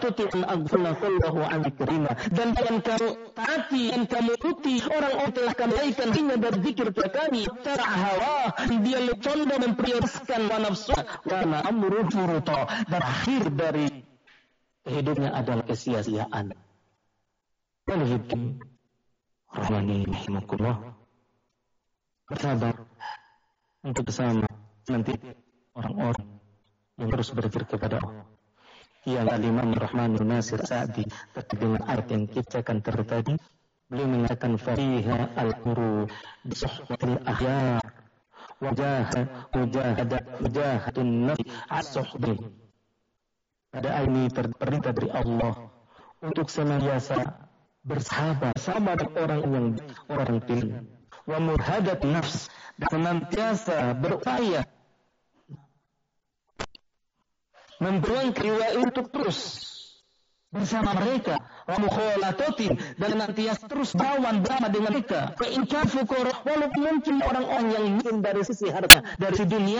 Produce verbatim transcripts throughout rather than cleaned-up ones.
tuti'an aghfalna kullahu an dzikrina. Dan jangan kamu taati dan kamu ikuti orang-orang telah kami berikan hanya dari zikir kami. Tara hawa, dia condong memprioritaskan wa nafsu wa na amru furuta. Dan akhir dari hidupnya adalah kesia-siaan. Walhibkin rahmani rahimakumullah. Bersabar untuk bersama nanti orang-orang yang terus berzikir kepada Allah. Yang Al-Imam Rahman Nasir Sa'di terkait dengan ayat yang kita akan tadi, beliau mengatakan fariha al-quru bi suhbatil ahyar wajah mujahadat mujahatun nafsi as-suhbi. Pada ayat ini perintah dari Allah untuk senantiasa bersahabat sama dengan orang yang orang pilih, wa muhadat nafs, dan senantiasa berupaya membuang jiwa untuk terus bersama mereka, wa mukhalatatin, dan senantiasa terus bawan bersama dengan mereka. Fa in kafu qurra, walaupun mungkin orang-orang yang miskin dari sisi harta, dari sisi dunia.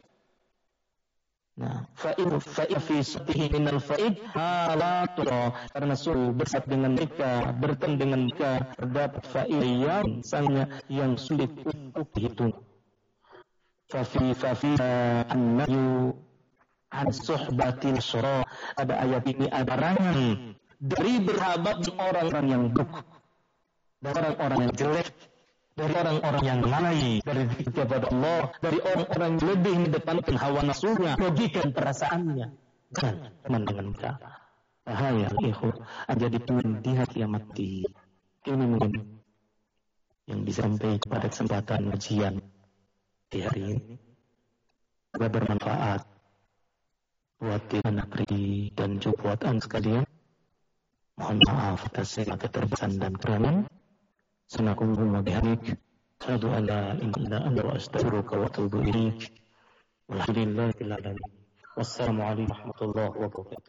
Nah, fa'in fa'in fi satihi minal fa'id halatura, karena sungguh bersat dengan mereka, bertemu dengan mereka, terdapat fa'id yang sangat yang sulit untuk dihitung. Fafi fafi an-nahyu an suhbatil syura, ada ayat ini ada larangan dari bersahabat dengan orang-orang yang buruk, dari orang-orang yang jelek, dari orang-orang yang lalai dari zikir kepada Allah, dari orang-orang yang lebih mengedepankan hawa nafsunya, logika perasaannya. Jangan teman dengan mereka. Bahaya ikhwan, jadi teman di hati yang mati. Ini mungkin yang disampaikan pada kesempatan ujian di hari ini. Semoga bermanfaat buat kita negeri dan juga buat anda sekalian. Mohon maaf atas segala keterbatasan dan kekurangan. Subhanakallahumma wa bihamdik, asyhadu an la ilaha illa anta, astaghfiruka wa atubu ilaik. Walhamdulillahi rabbil alamin. Wassalamu alaikum warahmatullahi wabarakatuh.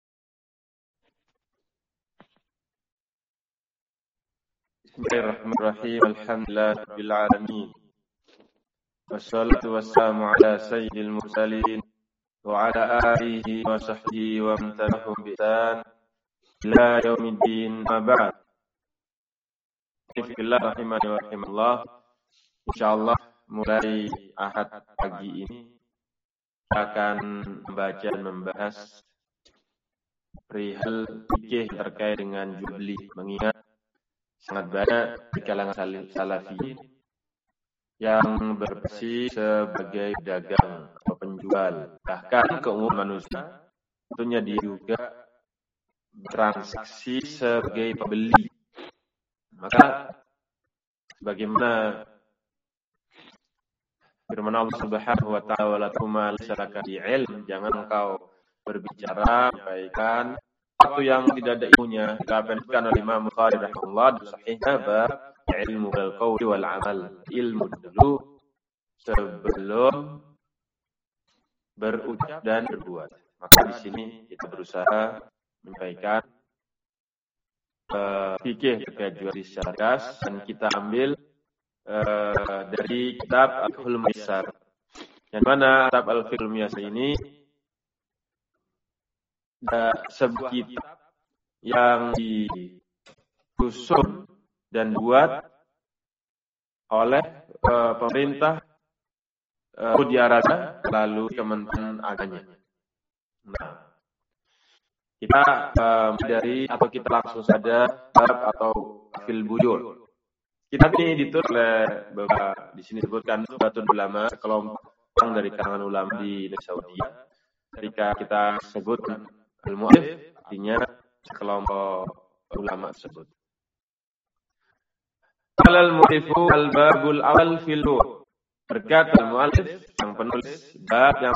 Bismillahirrahmanirrahim. Alhamdulillahi rabbil alamin. Wassalatu wassalamu ala sayyidil mursalin wa ala alihi wa sahbihi wa man tabi'ahum bi ihsan ila yaumiddin. Ma ba'd. Bismillahirrahmanirrahim wa rahimallah. Insyaallah mulai Ahad pagi ini kita akan membaca dan membahas perihal fikih terkait dengan jual beli, mengingat sangat banyak di kalangan salafi yang berprofesi sebagai pedagang atau penjual, bahkan keumuman manusia tentunya dia juga bertransaksi sebagai pembeli. Maka bagaimana firman Allah Subhanahu wa ta'ala, wala tuma laysa bi ilm, jangan engkau berbicara sampaikan sesuatu yang tidak ada ilmunya. Dikatakan oleh Imam Bukhari rahimahullah di sahihnya, bab ilmu bil qauli wal amal, ilmu dulu sebelum berucap dan berbuat. Maka di sini kita berusaha menyampaikan Uh, fikih terkait jual beli secara ringkas, dan kita ambil uh, dari kitab Al-Fiqhul Muyassar, yang mana kitab Al-Fiqhul Muyassar ini ada sebuah kitab yang disusun dan buat oleh uh, pemerintah uh, Saudi Arabia lalu Kementerian Agama. Nah, kita uh, dari atau kita langsung saja bab atau fil buyur. Kitab ini ditulis oleh beberapa, di sini disebutkan Nahdlatul Ulama, sekelompok orang dari kalangan ulama di negeri Saudi. Ketika kita sebut al-mu'allif, artinya sekelompok ulama tersebut. Al-mu'allifu al-babul awal fil buyur. Berkata al-mu'allif, yang penulis bab yang